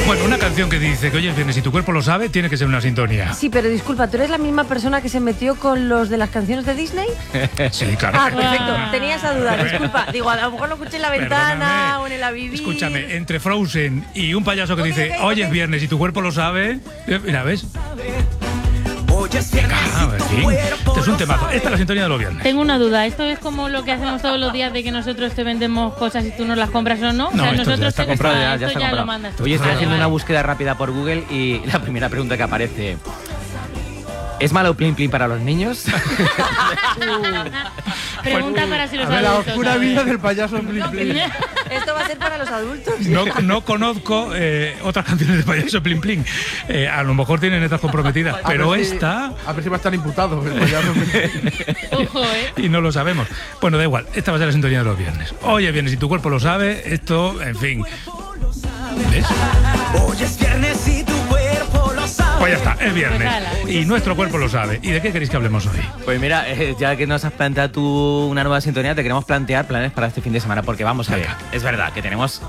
Bueno, una canción que dice que hoy es viernes y tu cuerpo lo sabe, tiene que ser una sintonía. Sí, pero disculpa, ¿tú eres la misma persona que se metió con los de las canciones de Disney? Sí, claro. Ah, perfecto. Tenía esa duda, disculpa. Digo, a lo mejor lo escuché en la ventana. Perdóname. O en el Avivir. Escúchame, entre Frozen y un payaso que dice hoy es viernes y tu cuerpo lo sabe, mira, ¿ves? Venga, en fin, este es un temazo. Esta es la sintonía de los viernes. Tengo una duda, ¿esto es como lo que hacemos todos los días de que nosotros te vendemos cosas y tú nos las compras o no? No, o sea, esto nosotros ya está comprado, ya está comprado. lo mandas tú. Oye, estoy haciendo Vale. una búsqueda rápida por Google y la primera pregunta que aparece: ¿es malo Plin Plin para los niños? Pregunta para si los A ver, la adultos, oscura ¿sabes? vida del payaso Plin Plin. Esto va a ser para los adultos. No conozco otras canciones de payaso Plin Plin. A lo mejor tienen letras comprometidas, pero esta... A ver si va a estar imputado el payaso Plin Plin. Ojo, Y no lo sabemos. Bueno, da igual, esta va a ser la sintonía de los viernes. Hoy es viernes y tu cuerpo lo sabe, esto, en fin. ¿Ves? Hoy es viernes y tu cuerpo lo sabe. Pues ya está, es viernes. Pues ala. Y nuestro cuerpo lo sabe. ¿Y de qué queréis que hablemos hoy? Pues mira, ya que nos has planteado tú una nueva sintonía, te queremos plantear planes para este fin de semana, porque vamos a ver, es verdad que tenemos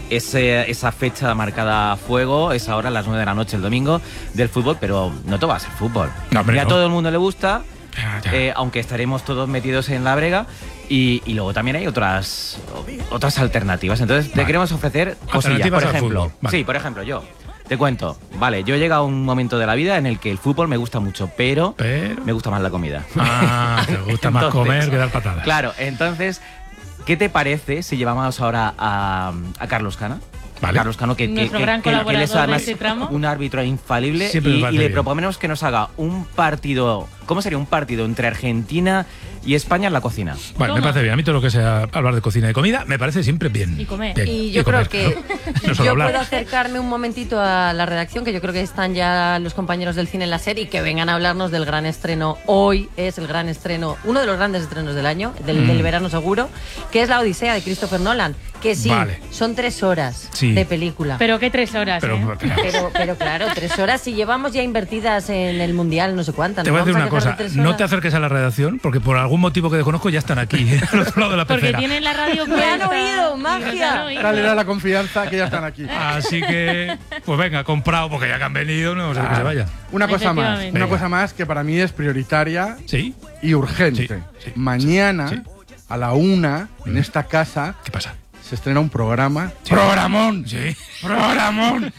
esa fecha marcada a fuego, esa hora a las 9 de la noche el domingo del fútbol, pero no todo va a ser fútbol. No, hombre, y a no. todo el mundo le gusta, Ya. aunque estaremos todos metidos en la brega. Y luego también hay otras alternativas. Entonces te Vale. queremos ofrecer cosillas. Alternativas Por al ejemplo, fútbol. Vale. sí, por ejemplo, yo te cuento. Vale, yo he llegado a un momento de la vida en el que el fútbol me gusta mucho, pero me gusta más la comida. Ah, te gusta más comer que dar patadas. Claro, entonces, ¿qué te parece si llevamos ahora a Carlos Cana? Vale. Carlos Cano, que Nuestro gran él es colaborador de además este tramo. un árbitro infalible, Siempre me y parece le bien. proponemos que nos haga un partido. ¿Cómo sería un partido entre Argentina y España en la cocina? Bueno, me Toma. parece bien. A mí todo lo que sea hablar de cocina y de comida me parece siempre bien. Y comer. Bien. Y yo creo comer, que ¿no? No solo yo hablar. puedo acercarme un momentito a la redacción, que yo creo que están ya los compañeros del cine en la serie, y que vengan a hablarnos del gran estreno. Hoy es el gran estreno, uno de los grandes estrenos del año, del verano seguro, que es La Odisea de Christopher Nolan. Que sí, Vale. son 3 horas Sí. de película. Pero qué 3 horas, Pero, Pero claro, 3 horas y llevamos ya invertidas en el Mundial, no sé cuántas. te ¿nos voy a decir vamos una quejar cosa, de 3 no horas? te acerques a la redacción porque por algún motivo que desconozco ya están aquí, al otro lado de la Porque pecera. tienen la radio Me han puesta. oído, Y magia. nos han oído. Tal era la confianza que ya están aquí. Así que, pues venga, comprado porque ya que han venido, no sé que se vaya. Una cosa más, Efectivamente. una cosa más que para mí es prioritaria ¿Sí? y urgente. Sí, sí. Mañana, Sí. a la 1, en esta casa, ¿Qué pasa? se estrena un programa. Sí. ¡Programón! Sí. ¡Programón!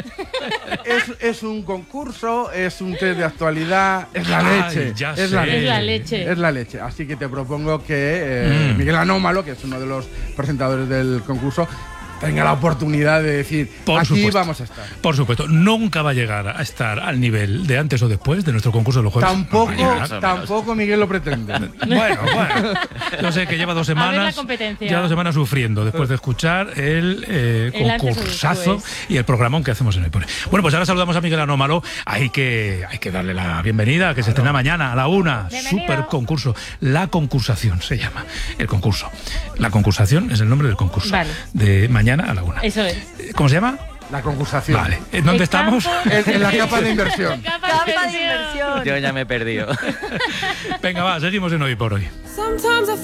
es un concurso, es un test de actualidad, es la Ay, leche. ya es sé. la leche. Es la leche. Es la leche. Así que te propongo que Miguel Anómalo, que es uno de los presentadores del concurso, tenga la oportunidad de decir, Por aquí supuesto. vamos a estar. Por supuesto, nunca va a llegar a estar al nivel de antes o después de nuestro concurso de los jueves. Tampoco, No va a llegar. tampoco Miguel lo pretende. Bueno. Yo sé que lleva 2 A ver la semanas. competencia. Lleva 2 semanas sufriendo después de escuchar el El antes o concursazo después. y el programón que hacemos en el Pone. Bueno, pues ahora saludamos a Miguel Anómalo. Hay que darle la bienvenida, que se estrena mañana a la 1. Bienvenido. Super concurso. La concursación se llama el concurso. La concursación es el nombre del concurso. Vale. De mañana a la 1. Eso es. ¿Cómo se llama? La concursación. Vale. ¿En dónde El estamos? campo- En la capa de inversión. Capa de inversión. Yo ya me he perdido. Venga, va, seguimos en Hoy por Hoy. Sometimes I